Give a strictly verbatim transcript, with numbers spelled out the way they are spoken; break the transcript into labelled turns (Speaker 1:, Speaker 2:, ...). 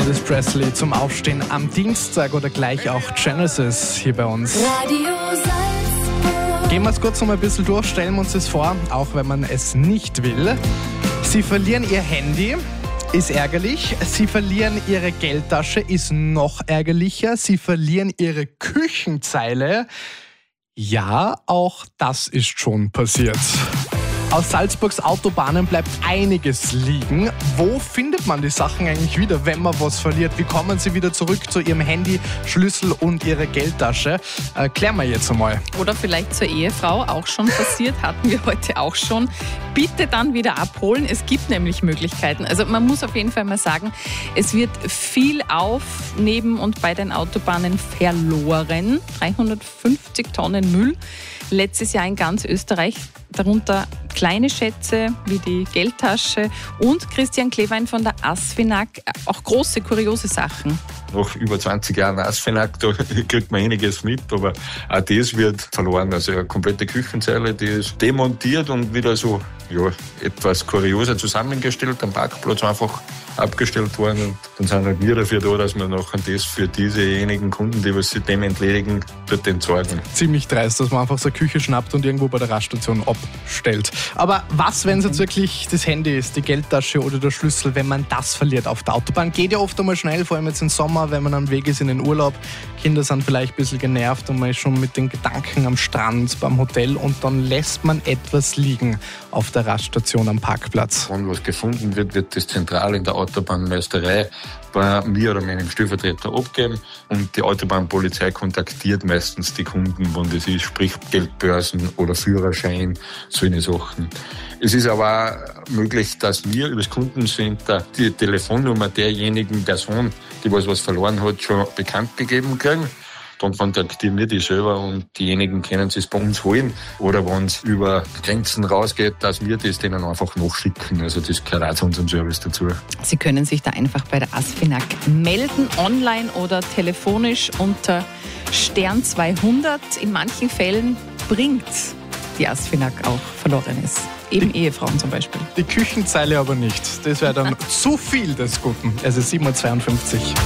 Speaker 1: Elvis Presley zum Aufstehen am Dienstag oder gleich auch Genesis hier bei uns.
Speaker 2: Radio Salzburg.
Speaker 1: Gehen wir es kurz noch mal ein bisschen durch, stellen wir uns das vor, auch wenn man es nicht will. Sie verlieren ihr Handy, ist ärgerlich. Sie verlieren ihre Geldtasche, ist noch ärgerlicher. Sie verlieren ihre Küchenzeile. Ja, auch das ist schon passiert. Aus Salzburgs Autobahnen bleibt einiges liegen. Wo findet man die Sachen eigentlich wieder, wenn man was verliert? Wie kommen sie wieder zurück zu ihrem Handy, Schlüssel und ihrer Geldtasche? Äh, klären wir jetzt einmal.
Speaker 3: Oder vielleicht zur Ehefrau, auch schon passiert, hatten wir heute auch schon. Bitte dann wieder abholen. Es gibt nämlich Möglichkeiten. Also man muss auf jeden Fall mal sagen, es wird viel auf, neben und bei den Autobahnen verloren. dreihundertfünfzig Tonnen Müll. Letztes Jahr in ganz Österreich, darunter kleine Schätze wie die Geldtasche und Christian Klewein von der Asfinag, auch große, kuriose Sachen.
Speaker 4: Nach über zwanzig Jahren Asfinag, da kriegt man einiges mit, aber auch das wird verloren. Also eine komplette Küchenzeile, die ist demontiert und wieder so ja, etwas kurioser zusammengestellt, am Parkplatz einfach abgestellt worden. Und dann sind halt wir dafür da, dass wir nachher das für diesejenigen Kunden, die was sich dem entledigen, dort entsorgen.
Speaker 1: Ziemlich dreist, dass man einfach so eine Küche schnappt und irgendwo bei der Raststation abstellt. Aber was, wenn es jetzt wirklich das Handy ist, die Geldtasche oder der Schlüssel, wenn man das verliert auf der Autobahn? Geht ja oft einmal schnell, vor allem jetzt im Sommer, wenn man am Weg ist in den Urlaub. Kinder sind vielleicht ein bisschen genervt und man ist schon mit den Gedanken am Strand, beim Hotel und dann lässt man etwas liegen auf der Raststation am Parkplatz.
Speaker 4: Wenn was gefunden wird, wird das zentral in der Autobahnmeisterei bei mir oder meinem Stellvertreter abgeben und die Autobahnpolizei kontaktiert meistens die Kunden, wenn das ist, sprich Geldbörsen oder Führerschein, solche Sachen. Es ist aber auch möglich, dass wir über das Kundencenter die Telefonnummer derjenigen Person, die was, was verloren hat, schon bekannt gegeben kriegen. Dann kontaktieren wir die selber und diejenigen können es bei uns holen. Oder wenn es über Grenzen rausgeht, dass wir das denen einfach nachschicken. Also das gehört auch zu unserem Service dazu.
Speaker 3: Sie können sich da einfach bei der Asfinag melden, online oder telefonisch unter Stern zweihundert. In manchen Fällen bringt die Asfinag auch Verlorenes. Eben die Ehefrauen zum Beispiel.
Speaker 1: Die Küchenzeile aber nicht. Das wäre dann zu viel des Guten. Es ist sieben Uhr zweiundfünfzig.